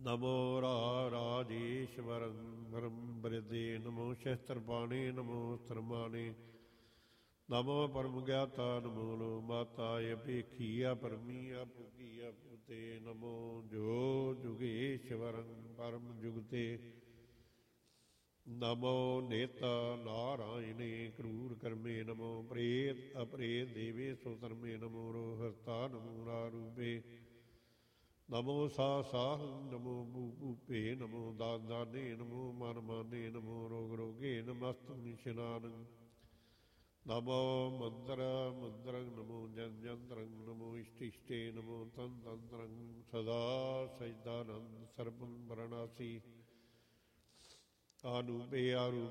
ਨਮੋ ਰਾਜੇਸ਼ਵਰੰ ਬ੍ਰਿਦੇ ਨਮੋ ਸ਼ਸਤਰਪਾਣੇ ਨਮੋ ਸਰਮਾਣੇ ਨਮੋ ਪਰਮ ਗਿਆਤਾ ਨਮੋ ਲੋ ਮਾਤਾ ਅਪੇਖੀਆ ਪਰਮੀਆ ਭੁਗੀਆ ਪੁਤੇ ਨਮੋ ਜੋ ਜੁਗੇਸ਼ਵਰੰ ਪਰਮ ਜੁਗਤੇ ਨਮੋ ਨੇਤਾ ਨਾਰਾਇਣੇ ਕਰੂਰ ਕਰਮੇ ਨਮੋ ਪ੍ਰੇਤ ਅਪਰੇਤ ਦੇਵੇ ਸੋ ਧਰਮੇ ਨਮੋ ਰੋਹਰਤਾ ਨਮੋ ਰਾਰੂਪੇ ਨਮੋ ਸਾਹ ਨਮੋ ਭੂਪੇ ਨਮੋ ਦਾਨੇ ਨਮੋ ਮਨ ਮਾਨੇ ਨਮੋ ਰੋਗ ਰੋਗੇ ਨਮਸਤੰ ਇਸ਼ਨਾਨ ਨਮੋ ਮੰਦਰੰ ਨਮੋ ਜੰਤਰੰ ਨਮੋ ਇਸ਼ਟਿਸ਼ਟੇ ਨਮੋ ਤੰਤਰੰ ਸਦਾ ਸਜਦਾਨੰਦ ਸਰਬੰ ਵਰਣਾਸੀ ਆਨੂਪੇ ਆਰੂਪ